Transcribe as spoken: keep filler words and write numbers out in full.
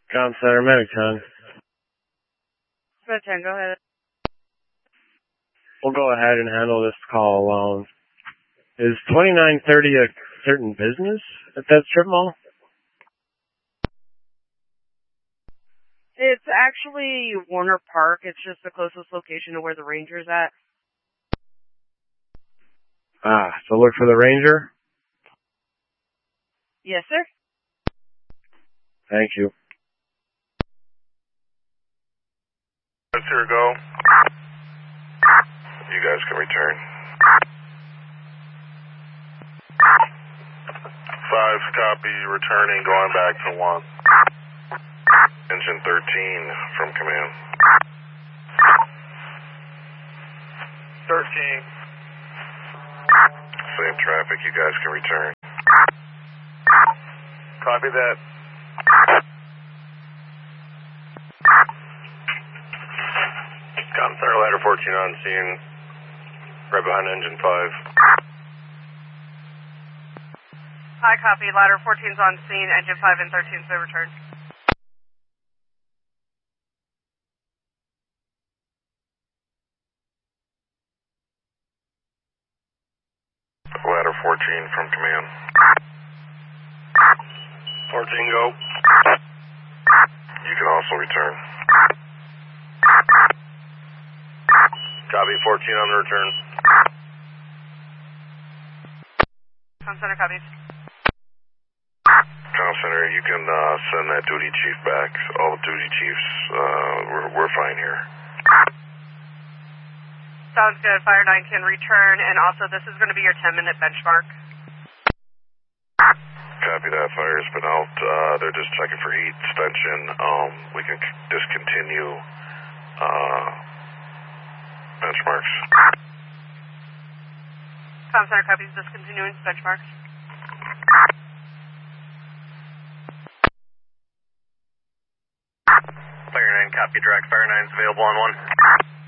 Com Center, Medicon. Medicon, go ahead. We'll go ahead and handle this call alone. Is twenty-nine thirty a certain business at that strip mall? It's actually Warner Park. It's just the closest location to where the Ranger's at. Ah, so look for the Ranger? Yes, sir. Thank you. Let's here go. You guys can return. Five, copy, returning, going back to one. Engine thirteen from command. thirteen. Same traffic, you guys can return. Copy that. Com Center, ladder fourteen on scene. Right behind engine five. Hi, copy. Ladder fourteen's on scene. Engine five and thirteen's the return. Ladder fourteen from command. fourteen, go. You can also return. Copy, fourteen on the return. Com Center, copies. Com Center, you can uh, send that duty chief back. All the duty chiefs, uh, we're, we're fine here. Sounds good. Fire nine can return, and also this is going to be your ten minute benchmark. Copy that. Fire's been out. Uh, they're just checking for heat extension. Um, we can c- discontinue uh, benchmarks. Com Center, copies. Discontinuing benchmarks. Fire nine, copy. Direct. Fire nine's available on one.